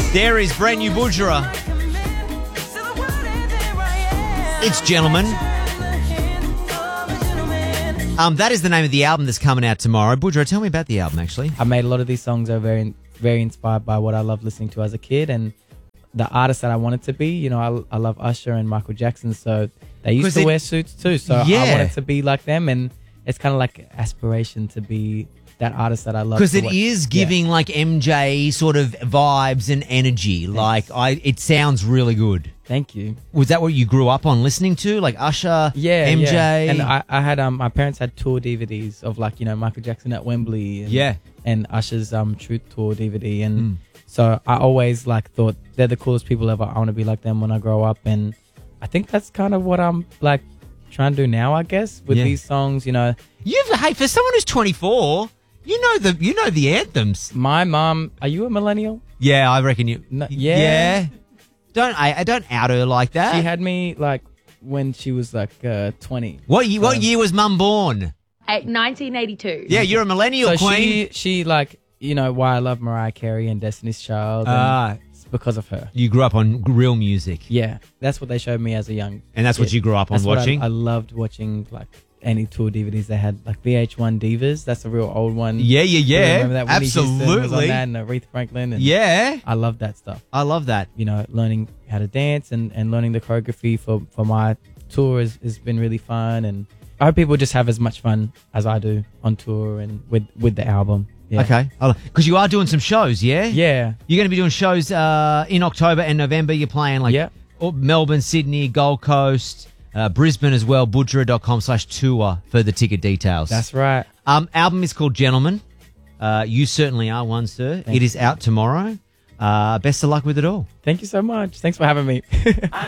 There is brand new Budra. It's Gentleman. That is the name of the album that's coming out tomorrow. Budra, tell me about the album, actually. I made a lot of these songs are very, very inspired by what I loved listening to as a kid and the artist that I wanted to be. You know, I love Usher and Michael Jackson, so they used to wear suits too. So I wanted to be like them, and it's kind of like aspiration to be that artist that I love. Because it is giving like MJ sort of vibes and energy. Thanks. Like, it sounds really good. Thank you. Was that what you grew up on listening to? Like Usher, MJ? Yeah. And I had, my parents had tour DVDs of like, you know, Michael Jackson at Wembley. And Usher's Truth Tour DVD. And so I always like thought they're the coolest people ever. I want to be like them when I grow up. And I think that's kind of what I'm like trying to do now, I guess, with these songs, you know. Hey, for someone who's 24, you know the anthems. My mom, are you a millennial? Yeah, I reckon you. No, yeah. Don't out her like that. She had me like when she was like 20. What year was Mum born? 1982. Yeah, you're a millennial queen. She like, you know, why I love Mariah Carey and Destiny's Child. And it's because of her. You grew up on real music. Yeah, that's what they showed me as a young. And that's what you grew up on watching. I loved watching like any tour DVDs they had, like VH1 Divas. That's a real old one. Yeah. Remember that? Whitney Houston was on Absolutely. that, and Aretha Franklin. And I love that stuff. I love that. You know, learning how to dance and learning the choreography for my tour has been really fun. And I hope people just have as much fun as I do on tour and with the album. Yeah. Okay. Because you are doing some shows, yeah? Yeah. You're going to be doing shows in October and November. You're playing like Melbourne, Sydney, Gold Coast, Brisbane as well. Budra.com/tour for the ticket details. That's right. Album is called Gentleman. You certainly are one, sir. It is out tomorrow. Best of luck with it all. Thank you so much. Thanks for having me.